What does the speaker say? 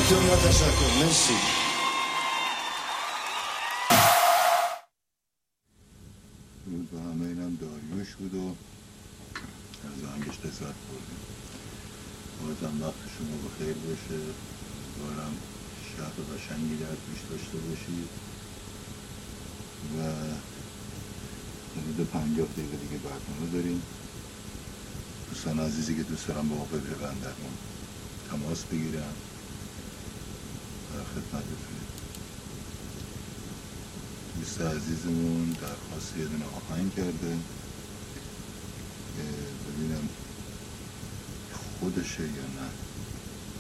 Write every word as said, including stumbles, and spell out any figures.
دنیا تشکر. مرسی. بود و همه اینم داریوش بود و از آهنگش لذت بردیم. بازم وقت شما بخیر باشه. امیدوارم شب قشنگی در پیش داشته باشید و حدود پنجاه دقیقه دیگه برنامه داریم. دوستان عزیزی که دوست دارم با ما بپیوندن تماس بگیرم در خدمتتونیم. دوست عزیزمون درخواست یه دونه آهنگ کرده ببینم خودشه یا نه.